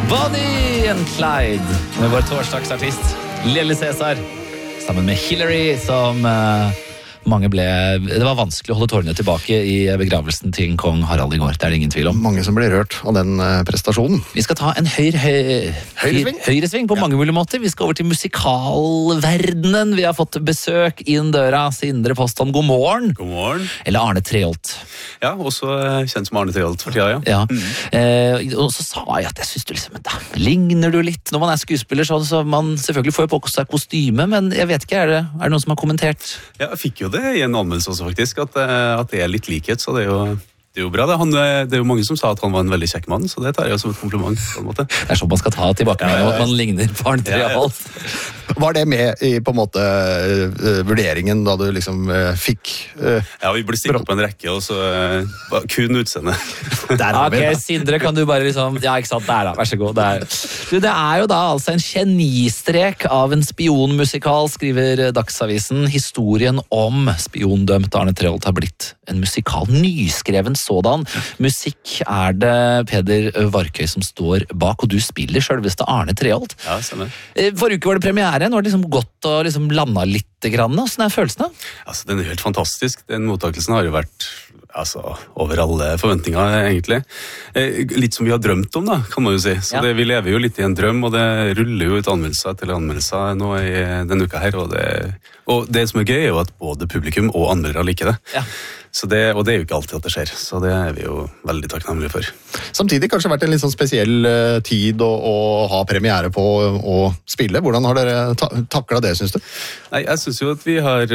Bonnie and Clyde med vår torsdagsartist Lille Cæsar sammen med Hillary som mange det var vanskelig å holde tårene tilbake i begravelsen til kong Harald i går, det det ingen tvil om. Mange som ble rørt av den prestasjonen. Vi skal ta en høyresving på mange mulige måter. Vi skal over til musikalverdenen. Vi har fått besøk inn døra. Sindre Poston, god morgen. God morgen. Eller Arne Treholt. Ja, også kjent som Arne Treholt for tida, ja. Og så sa jeg at jeg synes du liksom, da ligner du litt. Når man skuespiller sånn, så man selvfølgelig får jo på seg kostyme, men jeg vet ikke, er det noen som har kommentert? Ja, jeg fikk jo det i en anmeldelse også faktisk, at det litt likhet, så det er jo bra. Det jo mange som sa at han var en veldig kjekk mann, så det tar jeg som et kompliment på en måte. Det sånn man skal ta tilbake med at man ligner på Arne Treholt. Var det med i på en måte vurderingen da du liksom fikk... Ja, vi ble stilt på en rekke, og så kun utseende. Ok, Sindre, kan du bare liksom... Ja, ikke sant, der da, vær så god. Det jo da altså en genistrek av en spionmusikal, skriver Dagsavisen. Historien om spiondømt Arne Treholt har blitt en musikal, nyskreven sådan. Musikk det Peder Varkøy som står bak, og du spiller selveste Arne Treholt. Ja, stemmer. Forrige uke var det premiere, nå har det liksom gått og liksom landet litt grann. Hvordan følelsen da? Altså, den helt fantastisk. Den mottakelsen har jo vært over alle forventninger, egentlig. Litt som vi har drømt om, da, kan man jo si. Så vi lever jo litt i en drøm, og det ruller jo ut anmeldelser til anmeldelser nå i denne uka her, og det som gøy jo at både publikum og anmeldere liker det. Ja. Og det jo ikke alltid at det skjer, så det vi jo veldig takknemlige for. Samtidig kanskje vært en litt sånn spesiell tid å ha premiere på og spille. Hvordan har dere taklet det, synes du? Nei, jeg synes jo at vi har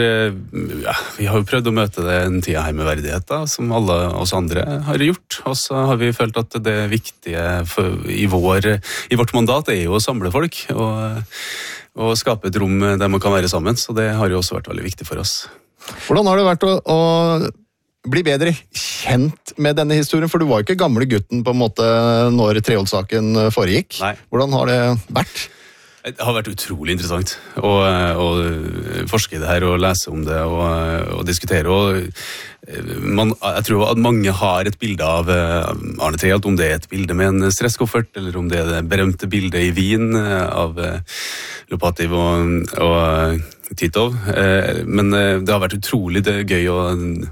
jo prøvd å møte den tida her med verdighet, da, som alle oss andre har gjort. Og så har vi følt at det viktige i vårt mandat jo å samle folk og skape et rom der man kan være sammen, så det har jo også vært veldig viktig for oss. Hvordan har det vært å bli bedre kjent med denne historien? For du var jo ikke gamle gutten på en måte når Treholt-saken foregikk. Nei. Hvordan har det vært? Det har vært utrolig interessant å forske i det her og lese om det og diskutere. Jeg tror at mange har et bilde av Arne Treholt, om det et bilde med en stresskoffert, eller om det det berømte bildet i Wien av Lopativ og Titov. Men det har vært utrolig gøy å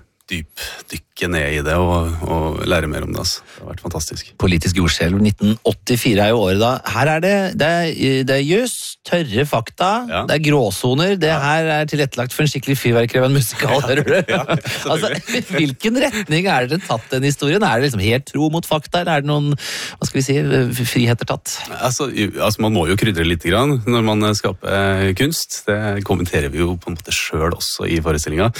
dykke ned i det og lære mer om det. Det har vært fantastisk. Politisk jordskjelv 1984 jo året da. Her det jøss, tørre fakta, det gråsoner. Det her tilrettelagt for en skikkelig fyrverkeri av en musikal, hører du? Altså, hvilken retning det tatt den historien? Det liksom helt tro mot fakta, eller det noen, hva skal vi si, friheter tatt? Altså, man må jo krydre litt grann når man skaper kunst. Det kommenterer vi jo på en måte selv også i forestillingen.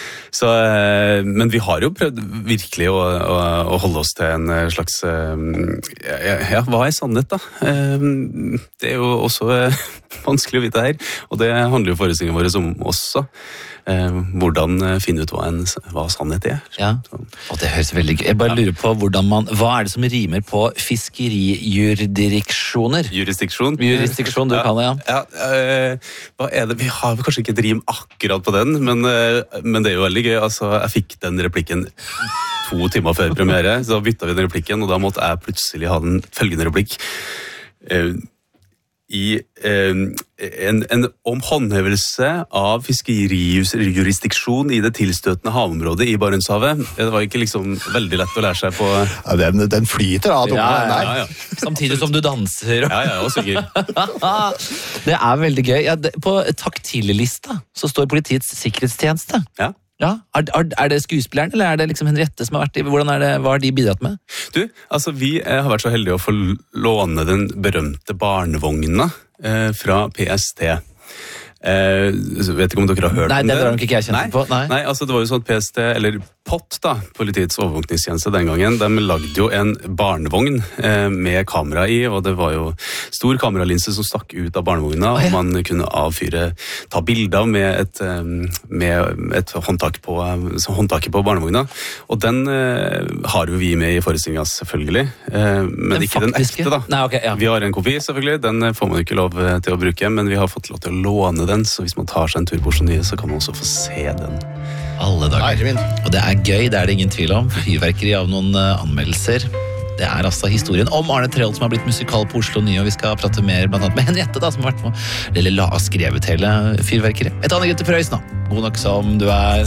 Men vi har jo prøvd virkelig å holde oss til en slags hva sannhet da? Det jo også vanskelig å vite her, og det handler jo forestillingen vår om også. Hvordan finne ut hva sannhet Ja, og det høres veldig gøy. Jeg bare lurer på hva det som rimer på fiskerijurisdiksjoner? Jurisdiksjon, du kan det, ja. Hva det? Vi har kanskje ikke et rim akkurat på den, men det jo veldig gøy. Altså, jeg fikk den replikken 2 timer før premiere, så da bytta vi den replikken, og da måtte jeg plutselig ha den følgende replikk. Om håndhevelse av fiskerijurisdiksjon i det tilstøtende havområdet i Barentshavet. Det var ikke liksom veldig lett å lære seg på... Ja, den flyter av tungen. Ja. Samtidig som du danser. Ja, og synger. Det veldig gøy. På taktillista så står Politiets sikkerhetstjeneste. Ja. Det skuespilleren, eller det liksom Henriette som har vært i? Hva har de bidratt med? Du, altså vi har vært så heldige å få låne den berømte barnevogna fra PST. Vet ikke om dere har hørt om det? Nei, det har nok ikke jeg kjent på. Nei, altså det var jo sånn at PST, eller POT da, Politiets overvåkningstjeneste den gangen, de lagde jo en barnevogn med kamera i, og det var jo stor kameralinse som stakk ut av barnevogna, og man kunne ta bilder med et håndtak håndtaket på barnevogna, og den har jo vi med i forestillingen selvfølgelig, men ikke den ekte da. Nei, okay, ja. Vi har en kopi selvfølgelig, den får man ikke lov til å bruke, men vi har fått lov til å låne den, så hvis man tar seg en tur på Oslo, så kan man også få se den. Alle dager. Og det gøy, det det ingen tvil om. Fyrverkeri av noen anmeldelser. Det er altså historien om Arne Treholt som har blitt musikal på Oslo Nye, og vi skal prate mer blant annet med Henriette da, som har vært med og skrevet hele fyrverkeriet. Et annet Grete Frøys nå. God nok som du er.